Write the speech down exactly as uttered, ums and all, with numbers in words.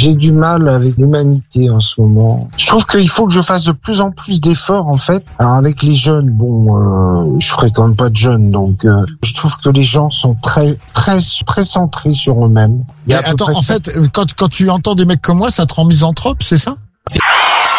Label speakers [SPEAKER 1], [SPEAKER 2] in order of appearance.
[SPEAKER 1] j'ai du mal avec l'humanité en ce moment. Je trouve qu'il faut que je fasse de plus en plus d'efforts, en fait. Alors, avec les jeunes, bon, euh, je fréquente pas de jeunes, donc euh, je trouve que les gens sont très, très, très centrés sur eux-mêmes.
[SPEAKER 2] Mais attends, en fait, quand, quand tu entends des mecs comme moi, ça te rend misanthrope, c'est ça ?